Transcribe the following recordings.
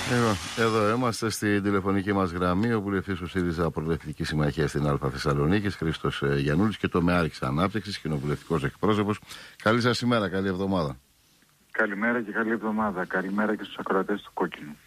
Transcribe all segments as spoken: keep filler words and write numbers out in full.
Εδώ είμαστε στη τηλεφωνική μας γραμμή ο βουλευτής του ΣΥΡΙΖΑ Προοδευτική Συμμαχία στην Α Θεσσαλονίκη, Χρήστος Γιαννούλης, και το ΜΕΑΡΚΙΣ Ανάπτυξης, κοινοβουλευτικός εκπρόσωπος. Καλή σας ημέρα, καλή εβδομάδα. Καλημέρα και καλή εβδομάδα. Καλημέρα και στους ακροατές του Κόκκινου.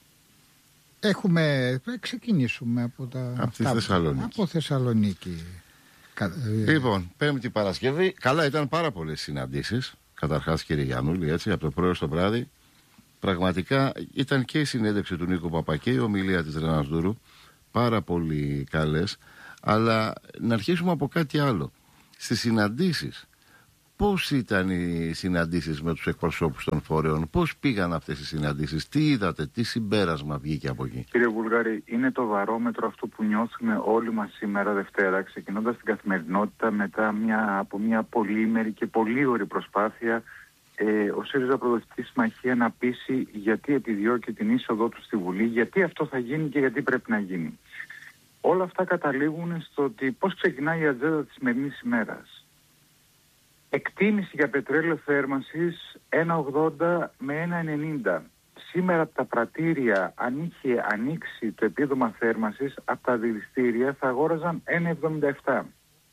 Έχουμε, ξεκινήσουμε από τα... Από τη Θεσσαλονίκη. Από Θεσσαλονίκη. Λοιπόν, Πέμπτη Παρασκευή. Καλά, ήταν πάρα πολλές συναντήσεις. Καταρχάς, κύριε Γιαννούλη, έτσι, από το πρωί στο βράδυ. Πραγματικά ήταν και η συνέντευξη του Νίκου Παπα και η ομιλία της Ρένας Δούρου πάρα πολύ καλές. Αλλά να αρχίσουμε από κάτι άλλο. Στις συναντήσεις, πώς ήταν οι συναντήσεις με τους εκπροσώπους των φορέων, πώς πήγαν αυτές οι συναντήσεις, τι είδατε, τι συμπέρασμα βγήκε από εκεί? Κύριε Βουλγαρή, είναι το βαρόμετρο αυτό που νιώθουμε όλοι μας σήμερα Δευτέρα, ξεκινώντας την καθημερινότητα μετά μια, από μια πολύμερη και πολύ ωρη προσπάθεια ε, ο ΣΥΡΙΖΑ Προοδευτική Συμμαχία να πείσει γιατί επιδιώκει την είσοδό του στη Βουλή, γιατί αυτό θα γίνει και γιατί πρέπει να γίνει. Όλα αυτά καταλήγουν στο ότι πώς ξεκινάει η ατζέντα της σημερινής ημέρας. Εκτίμηση για πετρέλαιο θέρμανσης ένα ογδόντα με ένα ενενήντα. Σήμερα από τα πρατήρια, αν είχε ανοίξει το επίδομα θέρμανσης, από τα δηληστήρια θα αγόραζαν ένα εβδομήντα επτά.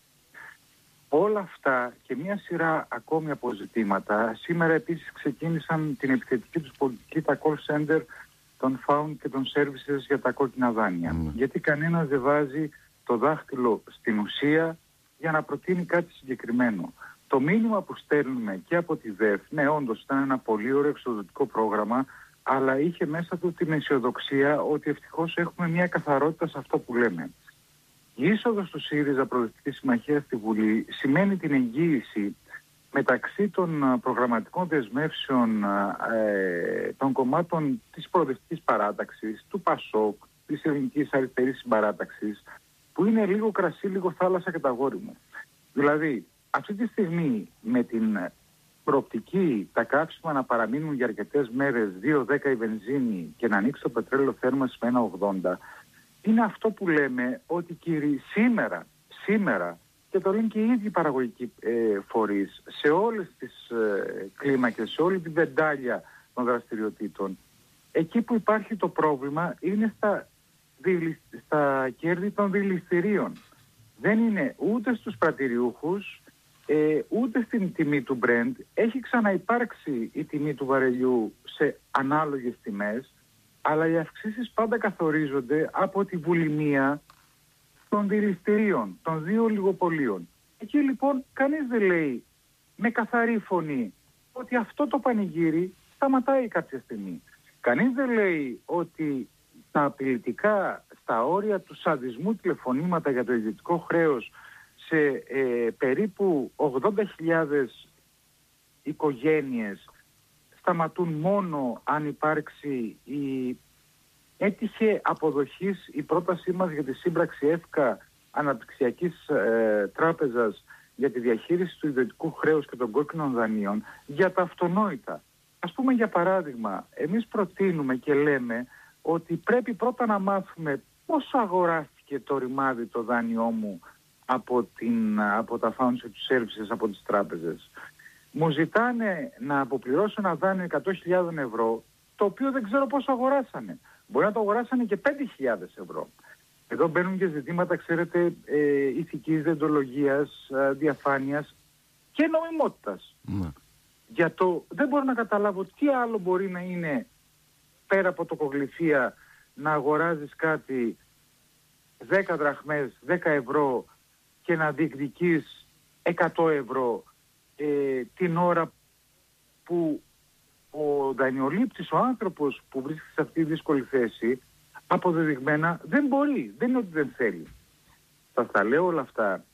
Όλα αυτά και μια σειρά ακόμη αποζητήματα. Σήμερα επίσης ξεκίνησαν την επιθετική τους πολιτική τα call center των Found και των Services για τα κόκκινα δάνεια. Mm. Γιατί κανένας δεν βάζει το δάχτυλο στην ουσία για να προτείνει κάτι συγκεκριμένο. Το μήνυμα που στέλνουμε και από τη ΔΕΦ, ναι, όντως ήταν ένα πολύ ωραίο εξοδοτικό πρόγραμμα, αλλά είχε μέσα του την αισιοδοξία ότι ευτυχώς έχουμε μια καθαρότητα σε αυτό που λέμε. Η είσοδος του ΣΥΡΙΖΑ Προοδευτική Συμμαχία στη Βουλή σημαίνει την εγγύηση μεταξύ των προγραμματικών δεσμεύσεων ε, των κομμάτων της Προοδευτικής Παράταξης, του ΠΑΣΟΚ, της Ελληνικής Αριστερής Συμπαράταξης, που είναι λίγο κρασί, λίγο θάλασσα και τα γόρι μου. Δηλαδή, αυτή τη στιγμή με την προοπτική τα καύσιμα να παραμείνουν για αρκετές μέρες, δύο δέκα η βενζίνη και να ανοίξει το πετρέλαιο θέρμανσης με ένα ογδόντα, είναι αυτό που λέμε ότι κύριοι σήμερα, σήμερα, και το λένε και οι ίδιοι παραγωγικοί ε, φορείς, σε όλες τις ε, κλίμακες, σε όλη την βεντάλια των δραστηριοτήτων, εκεί που υπάρχει το πρόβλημα είναι στα, στα κέρδη των δηληστηρίων. Δεν είναι ούτε στους πρατηριούχους, ε, ούτε στην τιμή του Brent. Έχει ξαναυπάρξει η τιμή του βαρελιού σε ανάλογες τιμές, αλλά οι αυξήσεις πάντα καθορίζονται από τη βουλημία των δηληστηρίων, των δύο λιγοπολίων. Εκεί λοιπόν κανείς δεν λέει με καθαρή φωνή ότι αυτό το πανηγύρι σταματάει κάποια στιγμή. Κανείς δεν λέει ότι τα απειλητικά, στα όρια του σαδισμού τηλεφωνήματα για το ιδιωτικό χρέος σε ε, περίπου ογδόντα χιλιάδες οικογένειες σταματούν μόνο αν υπάρξει η έτυχε αποδοχής η πρότασή μας για τη σύμπραξη ΕΦΚΑ Αναπτυξιακής ε, Τράπεζας για τη διαχείριση του ιδιωτικού χρέους και των κόκκινων δανείων για τα αυτονόητα. Ας πούμε για παράδειγμα, εμείς προτείνουμε και λέμε ότι πρέπει πρώτα να μάθουμε πόσο αγοράστηκε το ρημάδι το δάνειό μου από, την, από τα Found Services, από τις τράπεζες. Μου ζητάνε να αποπληρώσω ένα δάνειο εκατό χιλιάδες ευρώ, το οποίο δεν ξέρω πόσο αγοράσανε. Μπορεί να το αγοράσανε και πέντε χιλιάδες ευρώ. Εδώ μπαίνουν και ζητήματα, ξέρετε, ε, ηθικής δεοντολογίας, ε, διαφάνειας και νομιμότητας. Mm. Για το δεν μπορώ να καταλάβω τι άλλο μπορεί να είναι πέρα από το κογλυφία να αγοράζεις κάτι δέκα δραχμές, δέκα ευρώ και να διεκδικείς εκατό ευρώ ε, την ώρα που ο δανειολήπτης, ο άνθρωπος που βρίσκεται σε αυτή τη δύσκολη θέση, αποδεδειγμένα δεν μπορεί, δεν είναι ότι δεν θέλει. Θα τα λέω όλα αυτά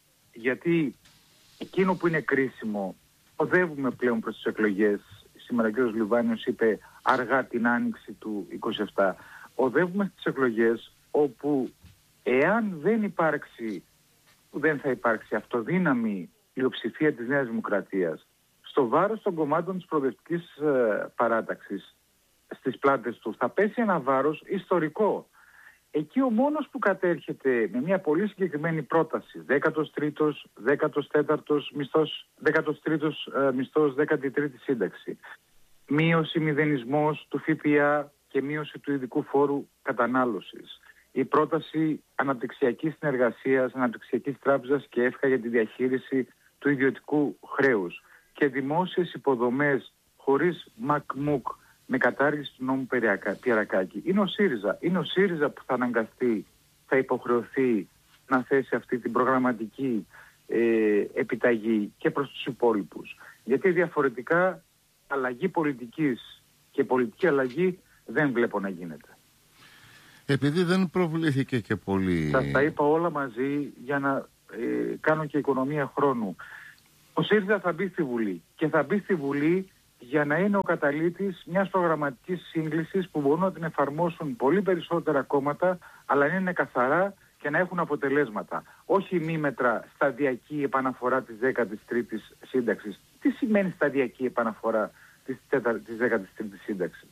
γιατί εκείνο που είναι κρίσιμο, οδεύουμε πλέον προς τις εκλογές. Σήμερα ο κ. Λιβάνιος είπε αργά την άνοιξη του είκοσι επτά. Οδεύουμε στις εκλογές όπου εάν δεν υπάρξει, δεν θα υπάρξει αυτοδύναμη πλειοψηφία της Νέας Δημοκρατίας στο βάρος των κομμάτων της προοδευτικής ε, παράταξης στις πλάτες του θα πέσει ένα βάρος ιστορικό. Εκεί ο μόνος που κατέρχεται με μια πολύ συγκεκριμένη πρόταση, δέκατος τρίτος, δέκατος τέταρτος μισθός, δέκατος τρίτος ε, μισθός, δέκατη τρίτη σύνταξη, μείωση μηδενισμός του ΦΠΑ και μείωση του ειδικού φόρου κατανάλωσης. Η πρόταση αναπτυξιακής συνεργασίας, αναπτυξιακής τράπεζας και ΕΦΚΑ για τη διαχείριση του ιδιωτικού χρέους και δημόσιες υποδομές χωρίς μακμούκ με κατάργηση του νόμου Πιερακάκη. Είναι ο ΣΥΡΙΖΑ. Είναι ο ΣΥΡΙΖΑ που θα αναγκαστεί, θα υποχρεωθεί να θέσει αυτή την προγραμματική ε, επιταγή και προς τους υπόλοιπους. Γιατί διαφορετικά αλλαγή πολιτικής και πολιτική αλλαγή δεν βλέπω να γίνεται. Επειδή δεν προβλήθηκε και πολύ... Σας τα είπα όλα μαζί για να ε, κάνω και οικονομία χρόνου. Ο ΣΥΡΙΖΑ θα μπει στη Βουλή και θα μπει στη Βουλή για να είναι ο καταλύτης μιας προγραμματικής σύγκλησης που μπορούν να την εφαρμόσουν πολύ περισσότερα κόμματα, αλλά να είναι καθαρά και να έχουν αποτελέσματα. Όχι μήμετρα σταδιακή επαναφορά της δέκατης τρίτης σύνταξης. Τι σημαίνει σταδιακή επαναφορά της, τέτα, της δέκατης τρίτης σύνταξης?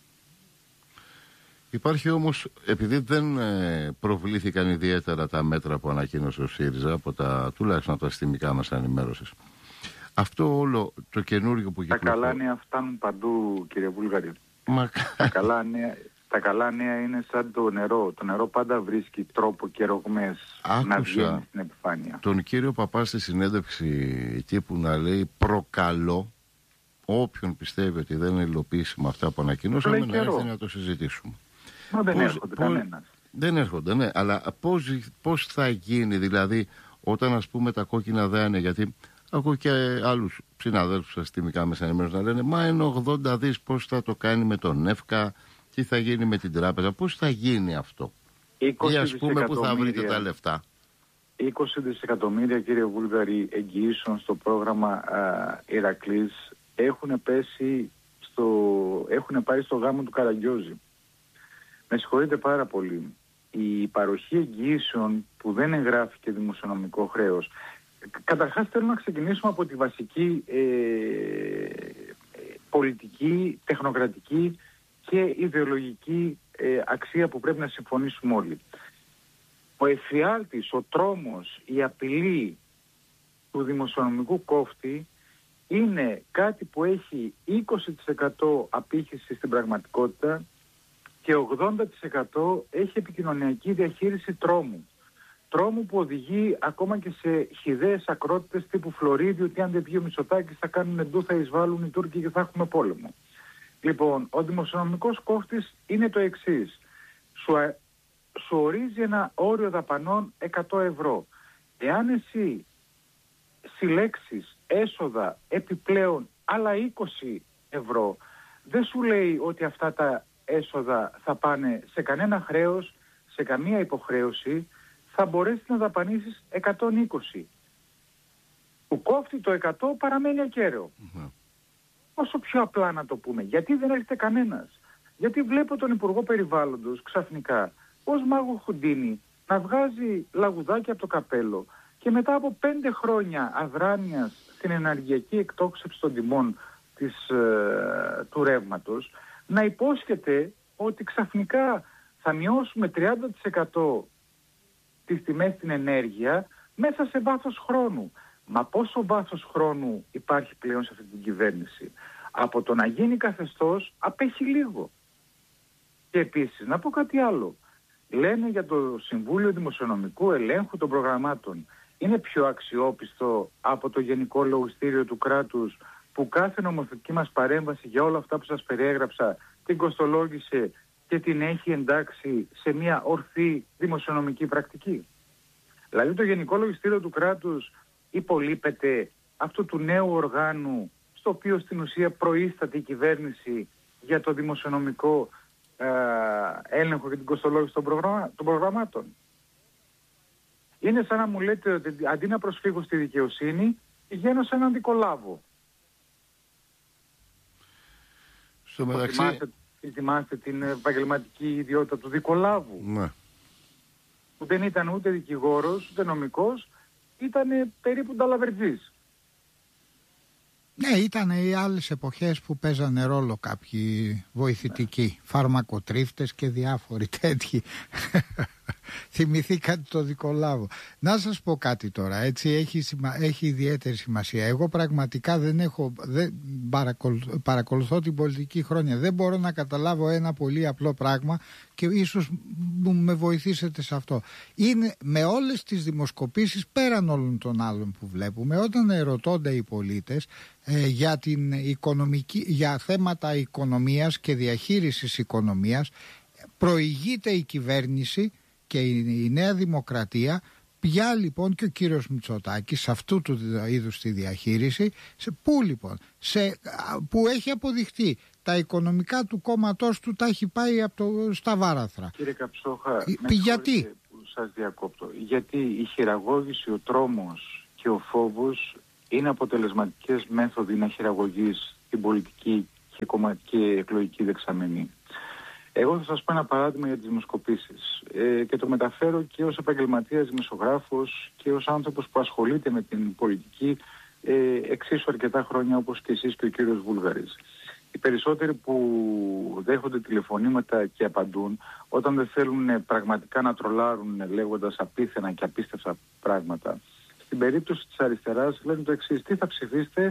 Υπάρχει όμως, επειδή δεν ε, προβλήθηκαν ιδιαίτερα τα μέτρα που ανακοίνωσε ο ΣΥΡΙΖΑ από τα τουλάχιστον από τα συστημικά μας ενημέρωσης, αυτό όλο το καινούργιο που κυκλοφορεί... Τα καλά νέα φτάνουν παντού, κύριε Βούλγαρη. Μα... τα, καλά νέα, τα καλά νέα είναι σαν το νερό. Το νερό πάντα βρίσκει τρόπο και ρογμές να βγαίνει στην επιφάνεια. Τον κύριο Παπά στη συνέντευξη τύπου να λέει προκαλώ όποιον πιστεύει ότι δεν είναι υλοποιήσιμο αυτά που ανακοινώσαμε να έρθει να το συζητήσουμε. Μα δεν πώς, έρχονται πώς, κανένας. Δεν έρχονται, ναι. Αλλά πώς, πώς θα γίνει, δηλαδή, όταν ας πούμε τα κόκκινα δάνεια, γιατί ακούω και άλλους συναδέλφους αστυνομικά μέσα ενημέρωση να λένε μα είναι ογδόντα δις, πώς θα το κάνει με τον ΕΦΚΑ, τι θα γίνει με την τράπεζα, πώς θα γίνει αυτό? Ή ας πούμε που θα βρείτε τα λεφτά. είκοσι δισεκατομμύρια, κύριε Βούλγαρη, εγγυήσεων στο πρόγραμμα Ηρακλής έχουν πέσει στο, έχουν πάει στο γάμο του Καραγκιόζη. Με συγχωρείτε πάρα πολύ. Η παροχή εγγυήσεων που δεν εγγράφει και δημοσιονομικό χρέος. Καταρχάς θέλω να ξεκινήσουμε από τη βασική ε, πολιτική, τεχνοκρατική και ιδεολογική ε, αξία που πρέπει να συμφωνήσουμε όλοι. Ο εφιάλτης, ο τρόμος, η απειλή του δημοσιονομικού κόφτη είναι κάτι που έχει είκοσι τοις εκατό απήχηση στην πραγματικότητα και ογδόντα τοις εκατό έχει επικοινωνιακή διαχείριση τρόμου. Τρόμου που οδηγεί ακόμα και σε χυδαίες ακρότητες τύπου Φλωρίδη, ότι αν δεν βγει ο Μητσοτάκης θα κάνουν εντού, θα εισβάλλουν οι Τούρκοι και θα έχουμε πόλεμο. Λοιπόν, ο δημοσιονομικός κόφτης είναι το εξής. Σου, σου ορίζει ένα όριο δαπανών εκατό ευρώ. Εάν εσύ συλλέξεις έσοδα επιπλέον άλλα είκοσι ευρώ, δεν σου λέει ότι αυτά τα έσοδα θα πάνε σε κανένα χρέος, σε καμία υποχρέωση, θα μπορέσεις να δαπανίσεις εκατόν είκοσι. Του κόφτει το εκατό, παραμένει ακέραιο. Mm-hmm. Όσο πιο απλά να το πούμε. Γιατί δεν έρχεται κανένας? Γιατί βλέπω τον Υπουργό Περιβάλλοντος ξαφνικά ως Μάγο Χουντίνη να βγάζει λαγουδάκι από το καπέλο και μετά από πέντε χρόνια αδράνειας στην ενεργειακή εκτόξευση των τιμών της, ε, του ρεύματος, να υπόσχεται ότι ξαφνικά θα μειώσουμε τριάντα τοις εκατό τις τιμές στην ενέργεια μέσα σε βάθος χρόνου. Μα πόσο βάθος χρόνου υπάρχει πλέον σε αυτή την κυβέρνηση? Από το να γίνει καθεστώς απέχει λίγο. Και επίσης να πω κάτι άλλο. Λένε για το Συμβούλιο Δημοσιονομικού Ελέγχου των Προγραμμάτων. Είναι πιο αξιόπιστο από το Γενικό Λογιστήριο του κράτους που κάθε νομοθετική μας παρέμβαση για όλα αυτά που σας περιέγραψα την κοστολόγησε και την έχει εντάξει σε μια ορθή δημοσιονομική πρακτική? Δηλαδή το Γενικό Λογιστήριο του κράτους υπολείπεται αυτού του νέου οργάνου στο οποίο στην ουσία προείσταται η κυβέρνηση για το δημοσιονομικό ε, έλεγχο και την κοστολόγηση των, προγραμμα... των προγραμμάτων. Είναι σαν να μου λέτε ότι αντί να προσφύγω στη δικαιοσύνη πηγαίνω σε έναν δικολάβο. Στο μεταξύ... Θυμάστε, θυμάστε την επαγγελματική ιδιότητα του δικολάβου? Ναι. Που δεν ήταν ούτε δικηγόρος, ούτε νομικός, ήταν περίπου νταλαβερτζής. Ναι, ήταν οι άλλες εποχές που παίζανε ρόλο κάποιοι βοηθητικοί, φαρμακοτρίφτες και διάφοροι τέτοιοι. Θυμηθήκατε το Δικολάβο. Να σας πω κάτι τώρα, έτσι έχει, έχει ιδιαίτερη σημασία. Εγώ πραγματικά δεν έχω, δεν παρακολουθώ, παρακολουθώ την πολιτική χρόνια. Δεν μπορώ να καταλάβω ένα πολύ απλό πράγμα και ίσως με βοηθήσετε σε αυτό. Είναι με όλες τις δημοσκοπήσεις, πέραν όλων των άλλων που βλέπουμε, όταν ερωτώνται οι πολίτες ε, για, την οικονομική, για θέματα οικονομίας και διαχείρισης οικονομίας, προηγείται η κυβέρνηση και η, η Νέα Δημοκρατία. Πια λοιπόν και ο κύριος Μητσοτάκης σε αυτού του είδους τη διαχείριση, σε πού λοιπόν, σε, που έχει αποδειχτεί τα οικονομικά του κόμματός του τα έχει πάει από το, στα βάραθρα. Κύριε Καψόχα, ε, γιατί που σας διακόπτω, γιατί η χειραγώγηση, ο τρόμος και ο φόβος είναι αποτελεσματικές μέθοδοι να χειραγωγείς την πολιτική και κομματική εκλογική δεξαμενή. Εγώ θα σας πω ένα παράδειγμα για τις δημοσκοπήσεις ε, και το μεταφέρω και ως επαγγελματίας δημοσιογράφος και ως άνθρωπος που ασχολείται με την πολιτική ε, εξίσου αρκετά χρόνια όπως και εσείς και ο κύριος Βούλγαρης. Οι περισσότεροι που δέχονται τηλεφωνήματα και απαντούν, όταν δεν θέλουν πραγματικά να τρολάρουν λέγοντας απίθανα και απίστευτα πράγματα, στην περίπτωση της αριστεράς λένε το εξής: τι θα ψηφίσετε,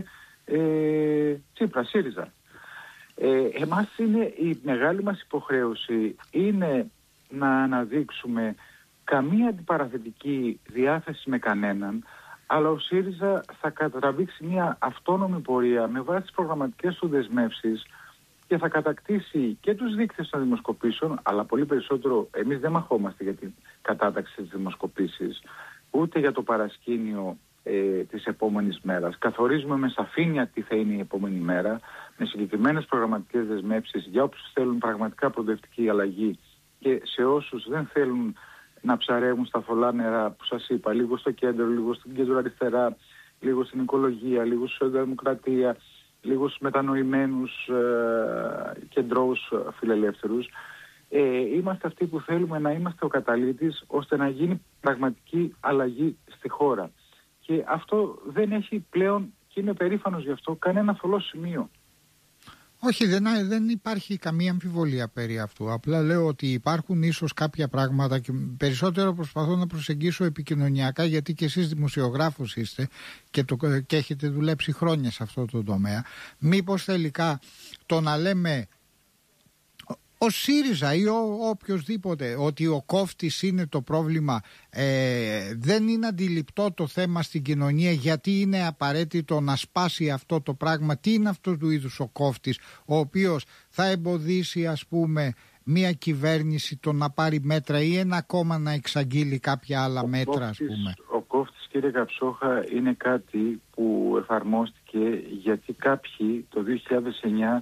ε, Τσίπρα, ΣΥΡΙΖΑ. Ε, εμάς είναι η μεγάλη μας υποχρέωση είναι να αναδείξουμε καμία αντιπαραθετική διάθεση με κανέναν, αλλά ο ΣΥΡΙΖΑ θα κατραβήξει μια αυτόνομη πορεία με βάση τις προγραμματικές του δεσμεύσεις και θα κατακτήσει και τους δείκτες των δημοσκοπήσεων, αλλά πολύ περισσότερο εμείς δεν μαχόμαστε για την κατάταξη της δημοσκοπήσης, ούτε για το παρασκήνιο ε, της επόμενης μέρας. Καθορίζουμε με σαφήνεια τι θα είναι η επόμενη μέρα, με συγκεκριμένες προγραμματικές δεσμεύσεις για όποιους θέλουν πραγματικά προοδευτική αλλαγή και σε όσους δεν θέλουν να ψαρεύουν στα θολά νερά που σας είπα, λίγο στο κέντρο, λίγο στην κέντρο αριστερά, λίγο στην οικολογία, λίγο στη δημοκρατία, λίγο στους μετανοημένους ε, κεντρώους φιλελεύθερους. Ε, είμαστε αυτοί που θέλουμε να είμαστε ο καταλύτης ώστε να γίνει πραγματική αλλαγή στη χώρα. Και αυτό δεν έχει πλέον, και είμαι περήφανος γι' αυτό, κανένα θολό σημείο. Όχι, δεν, δεν υπάρχει καμία αμφιβολία περί αυτού. Απλά λέω ότι υπάρχουν ίσως κάποια πράγματα και περισσότερο προσπαθώ να προσεγγίσω επικοινωνιακά, γιατί και εσείς δημοσιογράφος είστε και, το, και έχετε δουλέψει χρόνια σε αυτό το τομέα. Μήπως τελικά το να λέμε ο ΣΥΡΙΖΑ ή ο οποιοσδήποτε ότι ο κόφτης είναι το πρόβλημα, ε, δεν είναι αντιληπτό το θέμα στην κοινωνία, γιατί είναι απαραίτητο να σπάσει αυτό το πράγμα. Τι είναι αυτό του είδους ο κόφτης, ο οποίος θα εμποδίσει ας πούμε μια κυβέρνηση το να πάρει μέτρα ή ένα κόμμα να εξαγγείλει κάποια άλλα ο μέτρα κόφτης, ας πούμε. Ο κόφτης, κύριε Καψόχα, είναι κάτι που εφαρμόστηκε γιατί κάποιοι το δύο χιλιάδες εννιά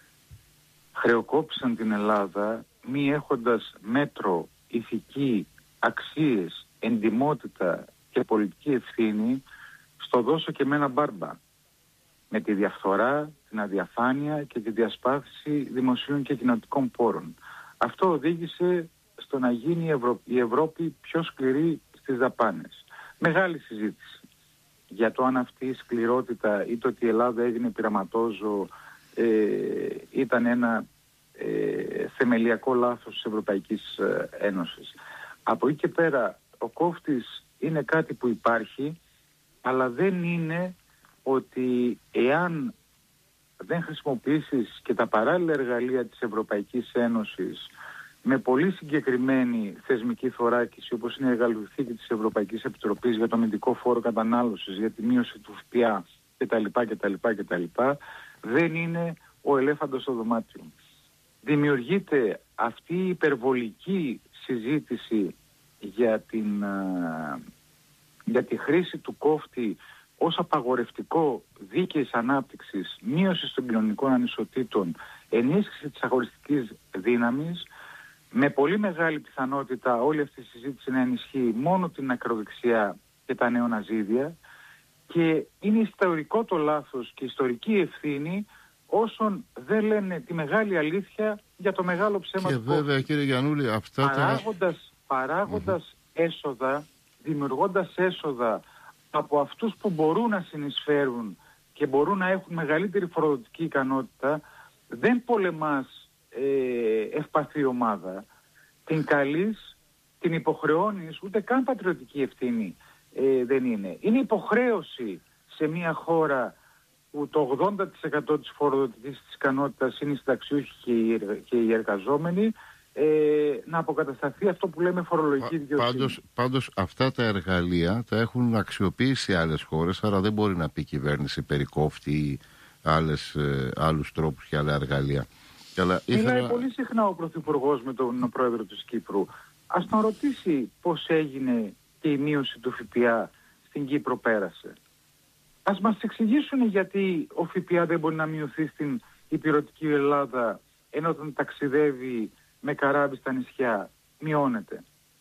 χρεοκόπησαν την Ελλάδα μη έχοντας μέτρο, ηθική, αξίες, εντιμότητα και πολιτική ευθύνη στο δώσω και με ένα μπάρμπα. Με τη διαφθορά, την αδιαφάνεια και τη διασπάθηση δημοσίων και κοινοτικών πόρων. Αυτό οδήγησε στο να γίνει η, Ευρω... η Ευρώπη πιο σκληρή στις δαπάνες. Μεγάλη συζήτηση για το αν αυτή η σκληρότητα ή το ότι η Ελλάδα έγινε πειραματόζω Ε, ήταν ένα ε, θεμελιακό λάθος της Ευρωπαϊκής ε, Ένωσης. Από εκεί και πέρα ο κόφτης είναι κάτι που υπάρχει, αλλά δεν είναι ότι εάν δεν χρησιμοποιήσεις και τα παράλληλα εργαλεία της Ευρωπαϊκής Ένωσης με πολύ συγκεκριμένη θεσμική θωράκιση, όπως είναι η εργαλειοθήκη της Ευρωπαϊκής Επιτροπής για το αμυντικό φόρο κατανάλωσης, για τη μείωση του ΦΠΑ κτλ. κτλ, κτλ, δεν είναι ο ελέφαντος στο δωμάτιο. Δημιουργείται αυτή η υπερβολική συζήτηση για, την, α, για τη χρήση του κόφτη ως απαγορευτικό δίκαιης ανάπτυξης, μείωση των κοινωνικών ανισοτήτων, ενίσχυση της αγοριστικής δύναμης, με πολύ μεγάλη πιθανότητα όλη αυτή η συζήτηση να ενισχύει μόνο την ακροδεξιά και τα νεοναζίδια, και είναι ιστορικό το λάθος και ιστορική ευθύνη όσων δεν λένε τη μεγάλη αλήθεια για το μεγάλο ψέμα και του βέβαια κόσμου. Κύριε Γιαννούλη, αυτά παράγοντας, τα... παράγοντας mm-hmm. έσοδα, δημιουργώντας έσοδα από αυτούς που μπορούν να συνεισφέρουν και μπορούν να έχουν μεγαλύτερη φοροδοτική ικανότητα, δεν πολεμάς ε, ευπαθή ομάδα, την καλείς, την υποχρεώνεις, ούτε καν πατριωτική ευθύνη ε, δεν είναι. Είναι υποχρέωση σε μια χώρα που το ογδόντα τοις εκατό της φοροδοτικής της ικανότητας είναι οι συνταξιούχοι και οι, και οι εργαζόμενοι, ε, να αποκατασταθεί αυτό που λέμε φορολογική δικαιοσύνη. Πάντως, πάντως αυτά τα εργαλεία τα έχουν αξιοποιήσει άλλες χώρες, άρα δεν μπορεί να πει η κυβέρνηση περικόφτη ή άλλες, ε, άλλους τρόπους και άλλα εργαλεία. Αλλά ήθελα... Μιλάει πολύ συχνά ο Πρωθυπουργός με τον Πρόεδρο της Κύπρου. Ας τον ρωτήσει πώς έγινε και η μείωση του ΦΠΑ στην Κύπρο πέρασε. Ας μας εξηγήσουν γιατί ο ΦΠΑ δεν μπορεί να μειωθεί στην υπηρετική Ελλάδα, ενώ όταν ταξιδεύει με καράβι στα νησιά μειώνεται.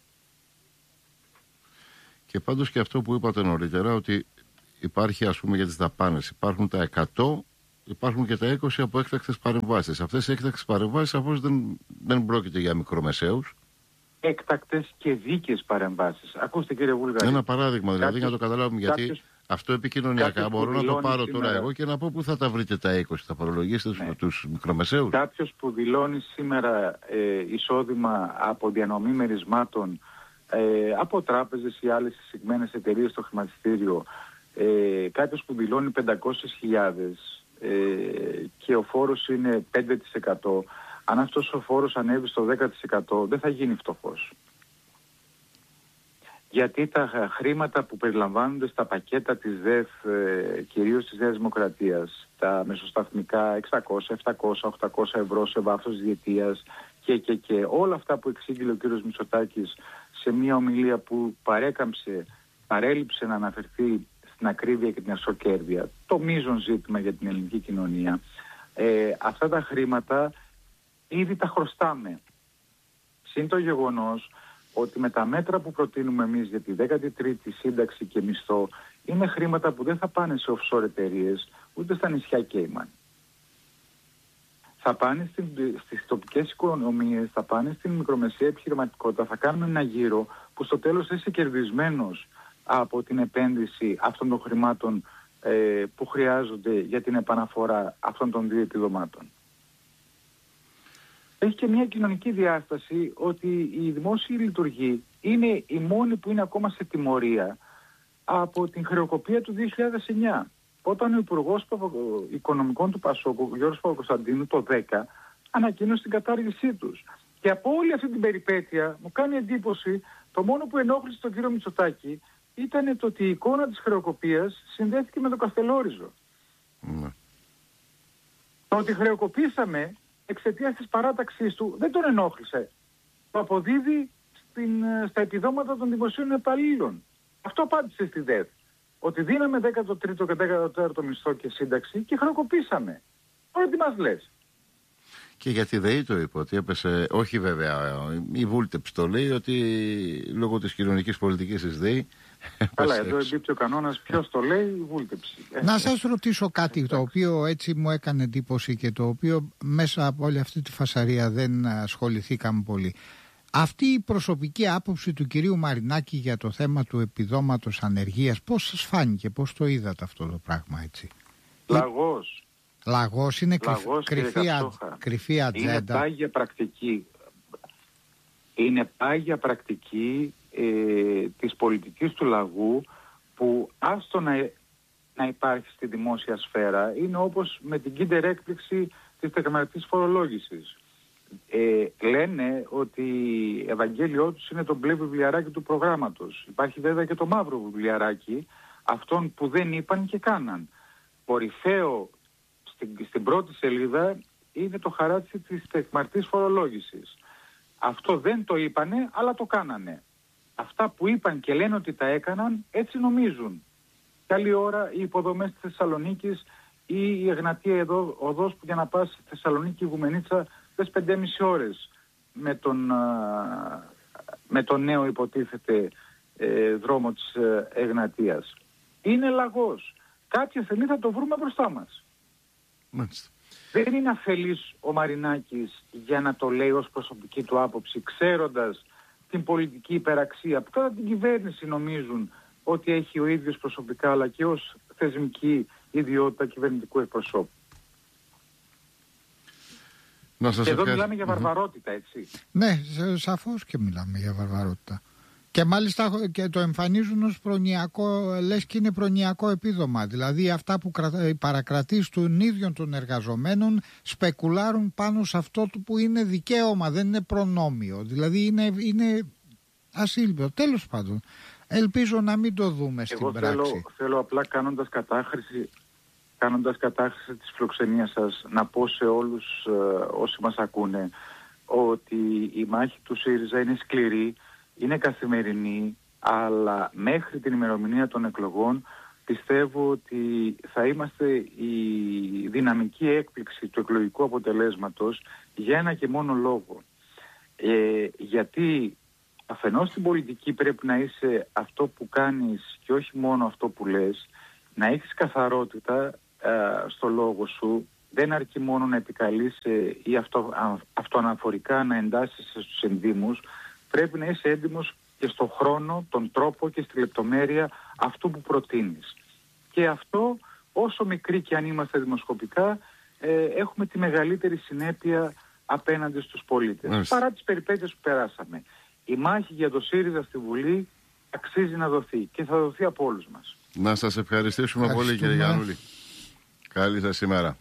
Και πάντως και αυτό που είπατε νωρίτερα, ότι υπάρχει, ας πούμε, για τις δαπάνες, υπάρχουν τα εκατό, υπάρχουν και τα είκοσι από έκτακτες παρεμβάσεις. Αυτές οι έκτακτες παρεμβάσεις αφού δεν, δεν πρόκειται για μικρομεσαίους. Έκτακτες και δίκαιες παρεμβάσεις. Ακούστε, κύριε Βούλγαρη. Ένα παράδειγμα δηλαδή, κάποιος, να το καταλάβουμε, γιατί κάποιος, αυτό επικοινωνιακά μπορώ να το πάρω σήμερα τώρα εγώ και να πω πού θα τα βρείτε τα είκοσι, θα φορολογήσετε ναι. τους μικρομεσαίους. Κάποιος που δηλώνει σήμερα ε, εισόδημα από διανομή μερισμάτων ε, από τράπεζες ή άλλες εισηγμένες εταιρείες στο χρηματιστήριο, ε, κάποιος που δηλώνει πεντακόσιες χιλιάδες ε, και ο φόρος είναι πέντε τοις εκατό, αν αυτός ο φόρος ανέβει στο δέκα τοις εκατό δεν θα γίνει φτωχός. Γιατί τα χρήματα που περιλαμβάνονται στα πακέτα της ΔΕΘ, ε, κυρίως της Νέας Δημοκρατίας, τα μεσοσταθμικά εξακόσια, επτακόσια, οχτακόσια ευρώ σε βάθος διετίας και, και, και όλα αυτά που εξήγηλε ο κύριος Μητσοτάκης σε μια ομιλία που παρέκαμψε, παρέλειψε να αναφερθεί στην ακρίβεια και την ασοκέρδεια, το μείζον ζήτημα για την ελληνική κοινωνία, ε, αυτά τα χρήματα ήδη τα χρωστάμε. Συν το γεγονός ότι με τα μέτρα που προτείνουμε εμείς για τη δέκατη τρίτη σύνταξη και μισθό είναι χρήματα που δεν θα πάνε σε offshore εταιρείες ούτε στα νησιά Κέιμαν. Θα πάνε στην, στις τοπικές οικονομίες, θα πάνε στην μικρομεσαία επιχειρηματικότητα, θα κάνουμε ένα γύρο που στο τέλος θα είσαι κερδισμένος από την επένδυση αυτών των χρημάτων ε, που χρειάζονται για την επαναφορά αυτών των δύο επιδομάτων. Έχει και μια κοινωνική διάσταση ότι η δημόσια λειτουργή είναι η μόνη που είναι ακόμα σε τιμωρία από την χρεοκοπία του δύο χιλιάδες εννιά. Όταν ο Υπουργός Οικονομικών του Πασόκου, ο Γιώργος Παπακοσταντίνου, το δέκα, ανακοίνωσε την κατάργησή τους. Και από όλη αυτή την περιπέτεια μου κάνει εντύπωση, το μόνο που ενόχλησε τον κύριο Μητσοτάκη ήταν το ότι η εικόνα της χρεοκοπίας συνδέθηκε με το Καστελόριζο. Mm. Το ότι χρεοκοπήσαμε εξαιτίας της παράταξής του δεν τον ενόχλησε. Το αποδίδει στην, στα επιδόματα των δημοσίων υπαλλήλων. Αυτό απάντησε στη ΔΕΘ. Ότι δίναμε δέκατο τρίτο και δέκατο τέταρτο μισθό και σύνταξη και χρεοκοπήσαμε. Τώρα τι μας λες. Και για τη ΔΕΗ το είπε ότι έπεσε, όχι βέβαια, η Βούλτεψ το λέει ότι λόγω της κοινωνικής πολιτικής της ΔΕΗ. Καλά, εδώ εμπίπτει ο κανόνας, ποιος το λέει, η Βούλτεψη. Να σας ρωτήσω κάτι το οποίο έτσι μου έκανε εντύπωση και το οποίο μέσα από όλη αυτή τη φασαρία δεν ασχοληθήκαμε πολύ. Αυτή η προσωπική άποψη του κυρίου Μαρινάκη για το θέμα του επιδόματος ανεργίας, πώς σας φάνηκε, πώς το είδατε αυτό το πράγμα έτσι? Λαγός. Λαγός είναι Λαγός, κρυφή, α... κρυφή ατζέντα. Είναι πάγια πρακτική. Είναι πάγια πρακτική ε, της πολιτικής του λαγού που άστο να, να υπάρχει στη δημόσια σφαίρα είναι όπως με την κίντερ έκπληξη της τεκμαρτής φορολόγησης. Ε, λένε ότι Ευαγγέλιό τους είναι το μπλε βιβλιαράκι του προγράμματος. Υπάρχει βέβαια και το μαύρο βιβλιαράκι αυτών που δεν είπαν και κάναν. Κορυφαίο στην, στην πρώτη σελίδα είναι το χαράτσι της τεκμαρτής φορολόγησης. Αυτό δεν το είπανε, αλλά το κάνανε. Αυτά που είπαν και λένε ότι τα έκαναν, έτσι νομίζουν. Καλή ώρα οι υποδομές της Θεσσαλονίκης ή η Εγνατία εδώ, οδός που για να πας στη Θεσσαλονίκη η Γουμενίτσα θες πέντε και μισή ώρες με τον, με τον νέο υποτίθεται ε, δρόμο της ε, Εγνατίας. Είναι λαγός. Κάποια στιγμή θα το βρούμε μπροστά μας. Μάλιστα. Δεν είναι αφελής ο Μαρινάκης για να το λέει ως προσωπική του άποψη, ξέροντας την πολιτική υπεραξία που κατά την κυβέρνηση νομίζουν ότι έχει ο ίδιος προσωπικά, αλλά και ως θεσμική ιδιότητα κυβερνητικού εκπροσώπου. Και εδώ ευχαριστώ. Μιλάμε για βαρβαρότητα, έτσι. Ναι, σαφώς και μιλάμε για βαρβαρότητα. Και μάλιστα και το εμφανίζουν ως προνοιακό, λες και είναι προνοιακό επίδομα. Δηλαδή αυτά που κρατα, οι παρακρατήσεις των ίδιων των εργαζομένων σπεκουλάρουν πάνω σε αυτό που είναι δικαίωμα, δεν είναι προνόμιο. Δηλαδή είναι, είναι ασύλληπτο. Τέλος πάντων, ελπίζω να μην το δούμε στην Εγώ πράξη. Θέλω, θέλω απλά κάνοντας κατάχρηση, κάνοντας κατάχρηση της φιλοξενίας σας να πω σε όλους ε, όσοι μας ακούνε ότι η μάχη του ΣΥΡΙΖΑ είναι σκληρή, είναι καθημερινή, αλλά μέχρι την ημερομηνία των εκλογών πιστεύω ότι θα είμαστε η δυναμική έκπληξη του εκλογικού αποτελέσματος για ένα και μόνο λόγο. Ε, γιατί αφενός στην πολιτική πρέπει να είσαι αυτό που κάνεις και όχι μόνο αυτό που λες, να έχεις καθαρότητα ε, στο λόγο σου, δεν αρκεί μόνο να επικαλείσαι ή αυτό, α, αυτοαναφορικά να εντάσσεσαι στους ενδύμους, πρέπει να είσαι έντιμος και στον χρόνο, τον τρόπο και στη λεπτομέρεια αυτού που προτείνεις. Και αυτό, όσο μικρή και αν είμαστε δημοσκοπικά, ε, έχουμε τη μεγαλύτερη συνέπεια απέναντι στους πολίτες. Mm. Παρά τις περιπέτειες που περάσαμε. Η μάχη για το ΣΥΡΙΖΑ στη Βουλή αξίζει να δοθεί και θα δοθεί από όλους μας. Να σας ευχαριστήσουμε πολύ, κύριε Γιαννούλη. Καλή σας ημέρα.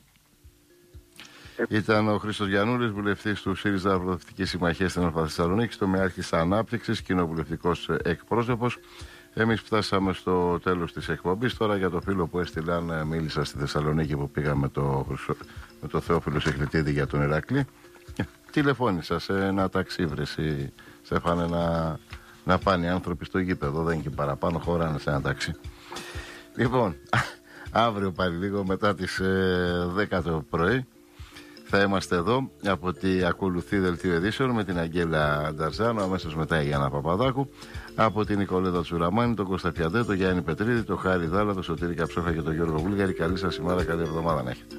Ήταν ο Χρήστος Γιαννούλης, βουλευτής του ΣΥΡΙΖΑ Προοδευτική Συμμαχία στην Αλφα Θεσσαλονίκη, τομεάρχης ανάπτυξης, κοινοβουλευτικός εκπρόσωπος. Εμείς φτάσαμε στο τέλος της εκπομπής. Τώρα για το φίλο που έστειλαν, μίλησα στη Θεσσαλονίκη που πήγαμε με το, με το Θεόφιλο Σεκλητίδη για τον Ηρακλή. Τηλεφώνησα σε ένα ταξί, βρεσί, Στέφανε, να, να πάνε οι άνθρωποι στο γήπεδο. Δεν είναι και παραπάνω, χωράνε σε ένα ταξί. Λοιπόν, αύριο πάλι λίγο μετά τις ε, δέκα το πρωί θα είμαστε εδώ από τη ακολουθεί δελτίο ειδήσεων με την Αγγέλα Νταρζάνο, αμέσως μετά η Γιάννα Παπαδάκου, από την Νικολέτα Τσουραμάνη, τον Κώστα Πιαντέ, τον Γιάννη Πετρίδη, τον Χάρη Δάλα, τον Σωτήρη Καψόχα και τον Γιώργο Βούλγαρη. Καλή σας ημέρα, καλή εβδομάδα να έχετε.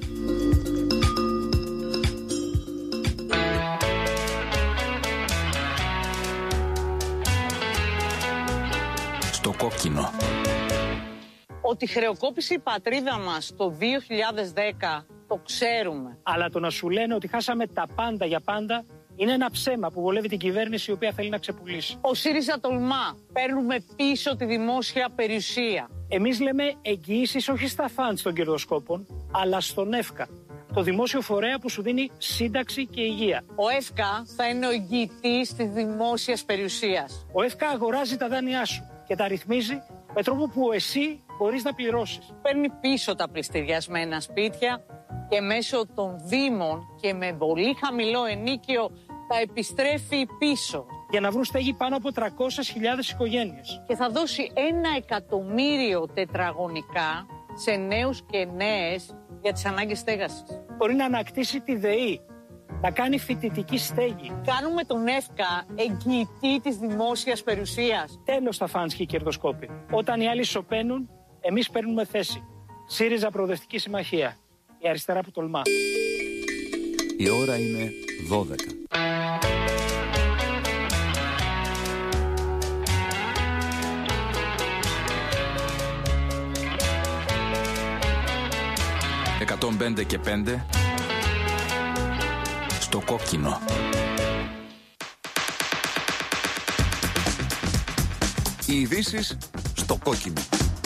Στο κόκκινο. Ότι χρεοκόπησε η πατρίδα μας το δύο χιλιάδες δέκα, το ξέρουμε. Αλλά το να σου λένε ότι χάσαμε τα πάντα για πάντα είναι ένα ψέμα που βολεύει την κυβέρνηση η οποία θέλει να ξεπουλήσει. Ο ΣΥΡΙΖΑ τολμά. Παίρνουμε πίσω τη δημόσια περιουσία. Εμείς λέμε εγγυήσεις όχι στα φαντς των κερδοσκόπων, αλλά στον ΕΦΚΑ, το δημόσιο φορέα που σου δίνει σύνταξη και υγεία. Ο ΕΦΚΑ θα είναι ο εγγυητής της δημόσιας περιουσίας. Ο ΕΦΚΑ αγοράζει τα δάνειά σου και τα ρυθμίζει με τρόπο που εσύ μπορείς να πληρώσεις. Παίρνει πίσω τα πληστηριασμένα σπίτια και μέσω των δήμων και με πολύ χαμηλό ενίκιο τα επιστρέφει πίσω. Για να βρουν στέγη πάνω από τριακόσιες χιλιάδες οικογένειες. Και θα δώσει ένα εκατομμύριο τετραγωνικά σε νέους και νέες για τις ανάγκες στέγασης. Μπορεί να ανακτήσει τη ΔΕΗ, να κάνει φοιτητική στέγη. Κάνουμε τον ΕΦΚΑ εγγυητή της δημόσιας περιουσίας. Τέλος τα φαντς και οι κερδοσκόποι. Όταν οι άλλοι σωπαίνουν, εμείς παίρνουμε θέση. ΣΥΡΙΖΑ Προοδευτική Συμμαχία. Η αριστερά που τολμά. Η ώρα είναι δώδεκα. εκατόν πέντε και πέντε στο κόκκινο. Οι ειδήσεις στο κόκκινο.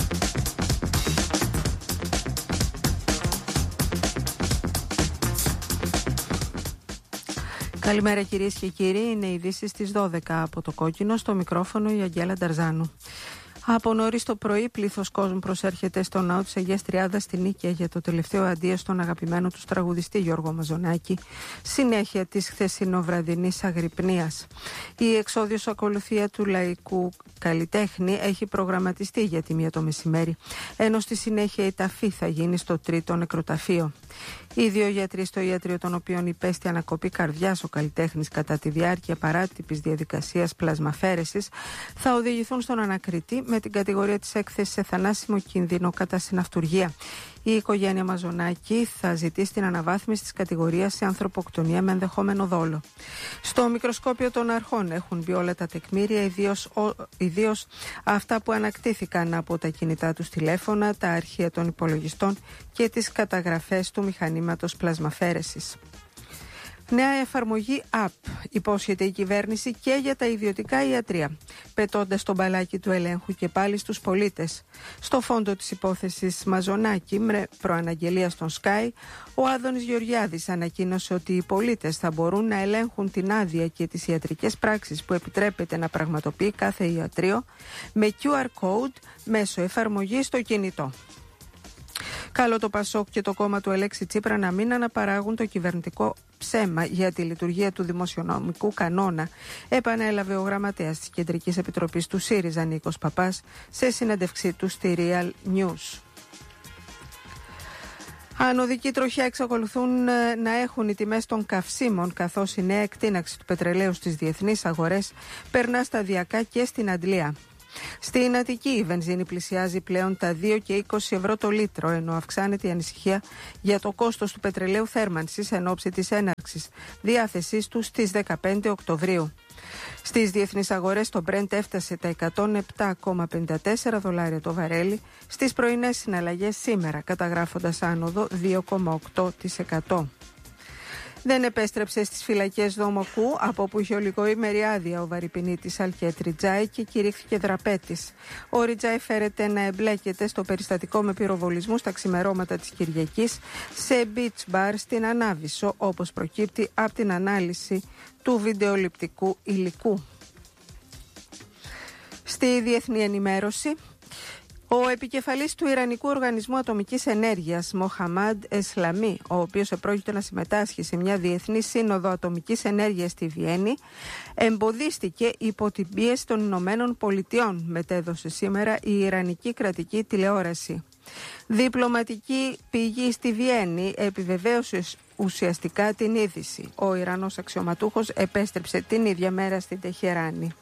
Καλημέρα κυρίες και κύριοι, είναι οι ειδήσεις στις δώδεκα από το κόκκινο, στο μικρόφωνο η Αγγέλα Νταρζάνου. Από νωρίς το πρωί, πλήθος κόσμου προσέρχεται στο ναό της Αγίας Τριάδας στη Νίκαια για το τελευταίο αντίο στον αγαπημένο του τραγουδιστή Γιώργο Μαζονάκη, συνέχεια της χθεσινοβραδινής αγρυπνίας. Η εξόδιος ακολουθία του λαϊκού καλλιτέχνη έχει προγραμματιστεί για τη μία το μεσημέρι, ενώ στη συνέχεια η ταφή θα γίνει στο τρίτο νεκροταφείο. Οι δύο γιατροί στο ιατρείο, των οποίων υπέστη ανακοπή καρδιάς ο καλλιτέχνης κατά τη διάρκεια παράτυπης διαδικασίας πλασμαφέρεσης, θα οδηγηθούν στον ανακριτή με την κατηγορία της έκθεσης σε θανάσιμο κίνδυνο κατά συναυτουργία. Η οικογένεια Μαζονάκη θα ζητήσει την αναβάθμιση της κατηγορίας σε ανθρωποκτονία με ενδεχόμενο δόλο. Στο μικροσκόπιο των αρχών έχουν μπει όλα τα τεκμήρια, ιδίως, ο, ιδίως αυτά που ανακτήθηκαν από τα κινητά τους τηλέφωνα, τα αρχεία των υπολογιστών και τις καταγραφές του μηχανήματος πλασμαφέρεσης. Νέα εφαρμογή App υπόσχεται η κυβέρνηση και για τα ιδιωτικά ιατρεία, πετώντας τον μπαλάκι του ελέγχου και πάλι στους πολίτες. Στο φόντο της υπόθεσης Μαζονάκη, με προαναγγελία στον Sky, ο Άδωνης Γεωργιάδης ανακοίνωσε ότι οι πολίτες θα μπορούν να ελέγχουν την άδεια και τις ιατρικές πράξεις που επιτρέπεται να πραγματοποιεί κάθε ιατρείο με κιου αρ code μέσω εφαρμογής στο κινητό. Καλό το Πασόκ και το κόμμα του Αλέξη Τσίπρα να μην αναπαράγουν το κυβερνητικό ψέμα για τη λειτουργία του δημοσιονομικού κανόνα, επανέλαβε ο γραμματέας της Κεντρικής Επιτροπής του ΣΥΡΙΖΑ Νίκος Παπάς σε συνέντευξή του στη Real News. Ανωδική τροχιά εξακολουθούν να έχουν οι τιμές των καυσίμων, καθώς η νέα εκτείναξη του πετρελαίου στις διεθνείς αγορές περνά σταδιακά και στην Αντλία. Στην Αττική η βενζίνη πλησιάζει πλέον τα δύο και είκοσι ευρώ το λίτρο, ενώ αυξάνεται η ανησυχία για το κόστος του πετρελαίου θέρμανσης εν ώψη της έναρξης διάθεσής του στις δεκαπέντε Οκτωβρίου. Στις διεθνείς αγορές το Brent έφτασε τα εκατόν επτά κόμμα πενήντα τέσσερα δολάρια το βαρέλι στις πρωινές συναλλαγές σήμερα, καταγράφοντας άνοδο δύο κόμμα οκτώ τοις εκατό. Δεν επέστρεψε στις φυλακές Δομοκού, από όπου είχε ολιγοήμερη άδεια ο βαρυπινίτης Αλκέτ Ριτζάη και κηρύχθηκε δραπέτης. Ο Ριτζάη φέρεται να εμπλέκεται στο περιστατικό με πυροβολισμού στα ξημερώματα της Κυριακής σε beach bar στην Ανάβησο, όπως προκύπτει από την ανάλυση του βιντεοληπτικού υλικού. Στη διεθνή ενημέρωση, ο επικεφαλής του Ιρανικού Οργανισμού Ατομικής Ενέργειας, Μοχαμάντ Εσλαμί, ο οποίος επρόκειτο να συμμετάσχει σε μια διεθνή σύνοδο ατομικής ενέργειας στη Βιέννη, εμποδίστηκε υπό την πίεση των Ηνωμένων Πολιτειών, μετέδωσε σήμερα η Ιρανική κρατική τηλεόραση. Διπλωματική πηγή στη Βιέννη επιβεβαίωσε ουσιαστικά την είδηση. Ο Ιρανός αξιωματούχος επέστρεψε την ίδια μέρα στην Τεχεράνη.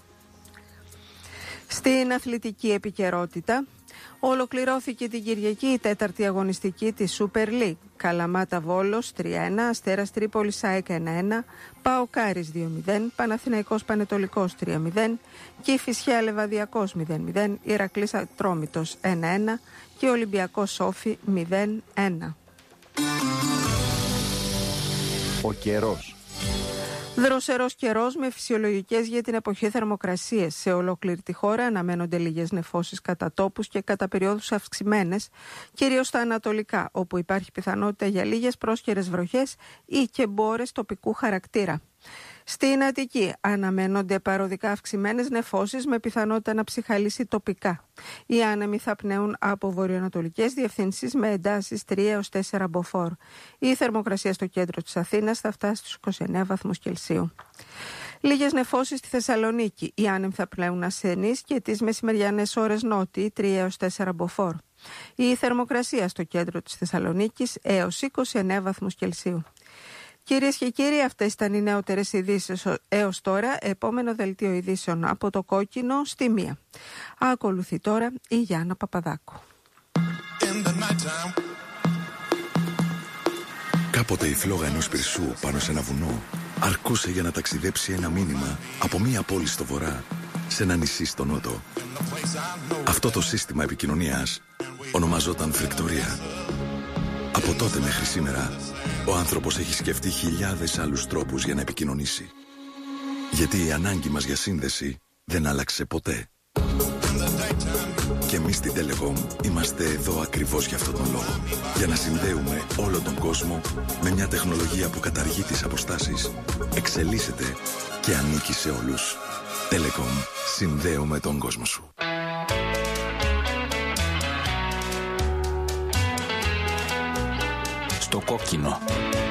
Στην αθλητική επικαιρότητα, ολοκληρώθηκε την Κυριακή η τέταρτη αγωνιστική της Super League. Καλαμάτα Βόλος τρία ένα, Αστέρας Τρίπολης ΑΕΚ ένα ένα, ΠΑΟΚ Άρης δύο μηδέν, Παναθηναϊκός Πανετολικός τρία μηδέν, Κηφισιά Λεβαδιακός μηδέν μηδέν, Ηρακλής Ατρόμητος ένα ένα και Ολυμπιακός Σόφι μηδέν ένα. Ο καιρός. Δροσερός καιρός με φυσιολογικές για την εποχή θερμοκρασίες. Σε ολόκληρη τη χώρα αναμένονται λίγες νεφώσεις κατά τόπους και κατά περιόδους αυξημένες, κυρίως στα ανατολικά, όπου υπάρχει πιθανότητα για λίγες πρόσκαιρες βροχές ή και μπόρες τοπικού χαρακτήρα. Στην Αττική αναμένονται παροδικά αυξημένες νεφώσεις με πιθανότητα να ψυχαλίσει τοπικά. Οι άνεμοι θα πνέουν από βορειοανατολικές διευθύνσεις με εντάσεις τρία έως τέσσερα μποφόρ. Η θερμοκρασία στο κέντρο της Αθήνας θα φτάσει στους είκοσι εννέα βαθμούς Κελσίου. Λίγες νεφώσεις στη Θεσσαλονίκη. Οι άνεμοι θα πνέουν ασθενείς και τις μεσημεριανές ώρες νότιοι τρία έως τέσσερα μποφόρ. Η θερμοκρασία στο κέντρο της Θεσσαλονίκης έως είκοσι εννέα βαθμούς Κελσίου. Κυρίες και κύριοι, αυτές ήταν οι νεότερες ειδήσεις έως τώρα. Επόμενο δελτίο ειδήσεων από το Κόκκινο στη μία. Ακολουθεί τώρα η Γιάννα Παπαδάκου. Κάποτε η φλόγα ενός πυρσού πάνω σε ένα βουνό αρκούσε για να ταξιδέψει ένα μήνυμα από μία πόλη στο βορρά σε ένα νησί στο νότο. Αυτό το σύστημα επικοινωνίας ονομαζόταν φρικτορία. Από τότε μέχρι σήμερα, ο άνθρωπος έχει σκεφτεί χιλιάδες άλλους τρόπους για να επικοινωνήσει. Γιατί η ανάγκη μας για σύνδεση δεν άλλαξε ποτέ. Και εμείς στην Telecom είμαστε εδώ ακριβώς για αυτόν τον λόγο. Για να συνδέουμε όλο τον κόσμο με μια τεχνολογία που καταργεί τις αποστάσεις, εξελίσσεται και ανήκει σε όλους. Telecom. Συνδέουμε τον κόσμο σου. Στο Κόκκινο.